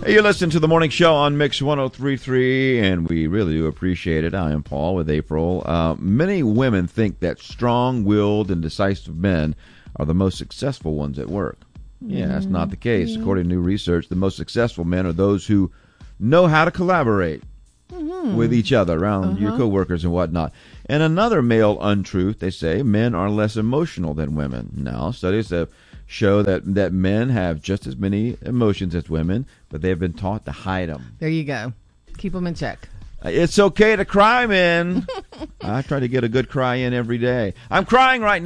Hey, you're listening to the morning show on Mix 103.3, and we really do appreciate it. I am Paul with April. Many women think that strong-willed and decisive men are the most successful ones at work. Yeah, that's not the case. According to new research, the most successful men are those who know how to collaborate with each other around your coworkers and whatnot. And another male untruth, they say, men are less emotional than women. Now, studies have show that men have just as many emotions as women, but they've been taught to hide them. There you go. Keep them in check. It's okay to cry, men. I try to get a good cry in every day. I'm crying right now.